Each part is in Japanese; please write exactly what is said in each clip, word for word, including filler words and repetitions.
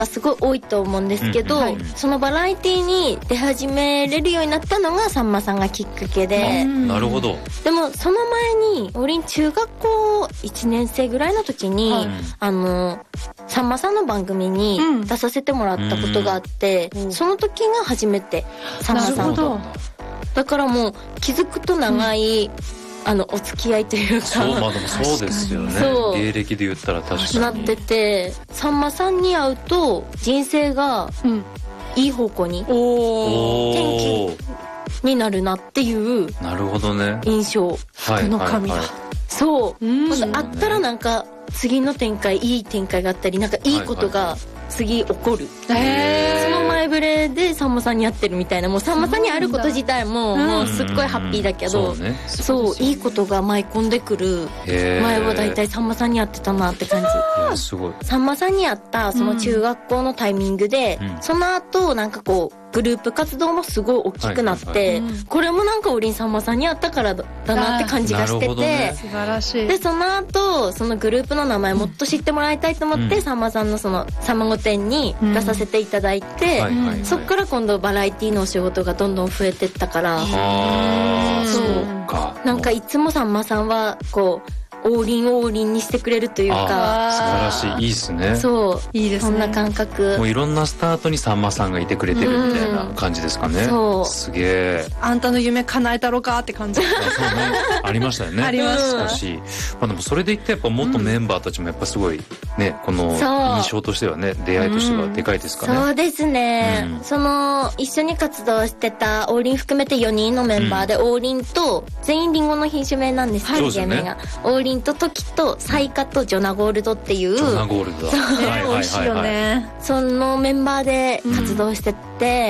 すごい多いと思うんですけど、うんはい、そのバラエティに出始めれるようになったのがさんまさんがきっかけで、 なるほど。 でもその前に王林中学校いちねん生ぐらいの時に、はい、あのさんまさんの番組に出させてもらったことがあって、うん、その時が初めてさんまさんとだからもう気づくと長い、うんあのお付き合いというかそう、まあでもそうですよね。芸歴で言ったら確かになってて、さんまさんに会うと人生がいい方向に、うん、転機になるなっていうなるほどね印象。 福の神だ、 はいはいはい、そう、うん、会ったらなんか次の展開いい展開があったりなんかいいことが次起こる、はいはい、その前触れでさんまさんに会ってるみたいな、もうさんまさんに会ること自体ももうすっごいハッピーだけど、そうね、そういいことが舞い込んでくる前はだいたいさんまさんに会ってたなって感じ。 いやすごい。 さんまさんに会ったその中学校のタイミングで、うん、その後なんかこうグループ活動もすごい大きくなって、はいはいはい、これもなんか王林さんまさんに会ったからだなって感じがしてて、 ね、素晴らしい。 でその後そのグループの名前もっと知ってもらいたいと思って、うん、さんまさんのそのさんま御殿に出させていただいて、うん、そっから今度バラエティのお仕事がどんどん増えてったから、 あそうか、 なんかいつもさんまさんはこう王林を王林にしてくれるというか、 素晴らしい、いいっすね。 そういいですね、そんな感覚。 もういろんなスタートにさんまさんがいてくれてるみたいな感じですかね、うん、そうすげえ。 あんたの夢叶えたろかって感じ。あ、 そうね、ありましたよね。 ありました。 しかし、まあ、でもそれでいってやっぱ元メンバーたちもやっぱすごいね、この印象としてはね、出会いとしてはでかいですかね、 うん、そうですね、うん、その一緒に活動してた王林含めてよにんのメンバーで、うん、王林と全員リンゴの品種名なんですけど、芸名が王林とトキとサイカとジョナゴールドっていうジョナゴールドだ、 はい、美味しいよね。 そのメンバーで活動してって、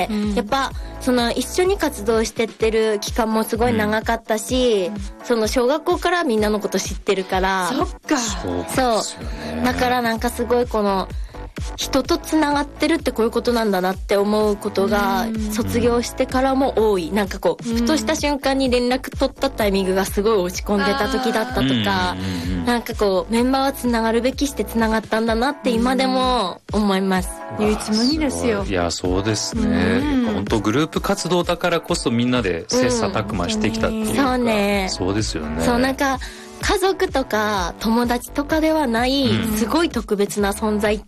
うん、やっぱその一緒に活動してってる期間もすごい長かったし、うん、その小学校からみんなのこと知ってるから、 そっか、 そう、だからなんかすごいこの人とつながってるってこういうことなんだなって思うことが卒業してからも多い。なんかこうふとした瞬間に連絡取ったタイミングがすごい落ち込んでた時だったとか、なんかこうメンバーはつながるべきしてつながったんだなって今でも思います。 唯一無二ですよ。 いやそうですね、本当グループ活動だからこそみんなで切磋琢磨してきたっていうか、うん、そうね、そうですよね。 そう、なんか家族とか友達とかではないすごい特別な存在って、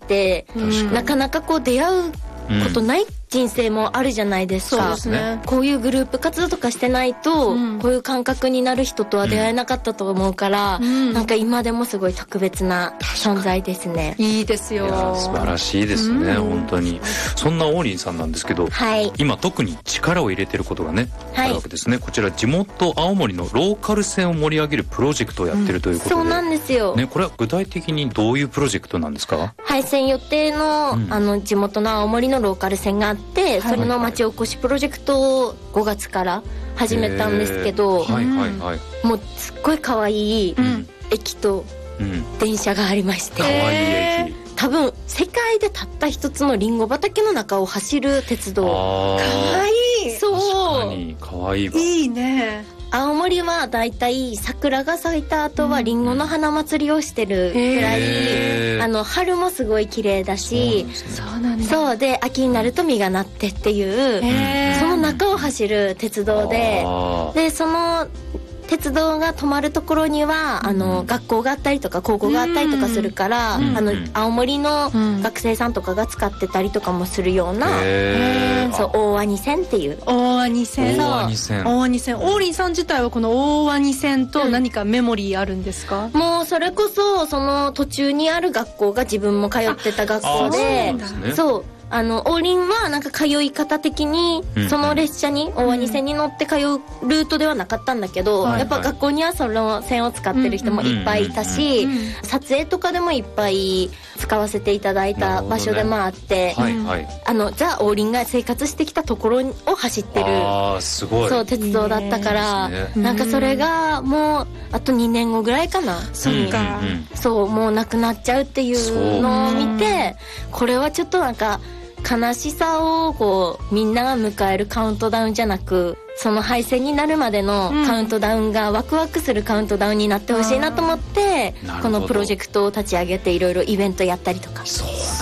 うん、なかなかこう出会うことない人生もあるじゃないですか、うん、そうですね。こういうグループ活動とかしてないと、うん、こういう感覚になる人とは出会えなかったと思うから、うん、なんか今でもすごい特別な存在ですね。 いいですよ。いや素晴らしいですね、うん、本当に。そんな王林さんなんですけど、 はい、 今特に力を入れてることがね、はい、あるわけですね。こちら地元青森のローカル線を盛り上げるプロジェクトをやってるということで、 うん、そうなんですよ、 ね、これは具体的にどういうプロジェクトなんですか？ 廃線予定 の,、うん、あの地元の青森のローカル線があって、それの町おこしプロジェクトをごがつから始めたんですけど、はいはいはい、もうすっごい可愛い駅と電車がありまして、 可愛い駅、 多分世界でたった一つのリンゴ畑の中を走る鉄道。 可愛い。 そう、 確かに可愛いわ。 いいね。 青森はだいたい桜が咲いた後はリンゴの花祭りをしてるくらい、あの春もすごい綺麗だし、 そうなんだ。 そうで秋になると実がなってっていう、その中を走る鉄道で、でその鉄道が止まるところには、うん、あの学校があったりとか高校があったりとかするから、うん、あの青森の学生さんとかが使ってたりとかもするような、うん、そう大鰐線っていう大鰐線大鰐線大鰐線王林さん自体はこの大鰐線と何かメモリーあるんですか？ うん、もうそれこそその途中にある学校が自分も通ってた学校で、そうあの王林はなんか通い方的にその列車に、うん、大鰐線に乗って通うルートではなかったんだけど、うん、やっぱ学校にはその線を使ってる人もいっぱいいたし、うんうんうん、撮影とかでもいっぱい使わせていただいた場所でもあって、ね、はいはい、あのザ・王林が生活してきたところを走ってる、 あすごい、 そう鉄道だったから、ね、なんかそれがもうあとにねんごぐらいかな、 そっか、 うん、そうもうなくなっちゃうっていうのを見て、これはちょっとなんか悲しさをこうみんなが迎えるカウントダウンじゃなく、その廃線になるまでのカウントダウンがワクワクするカウントダウンになってほしいなと思って、うん、このプロジェクトを立ち上げていろいろイベントやったりとか。 そう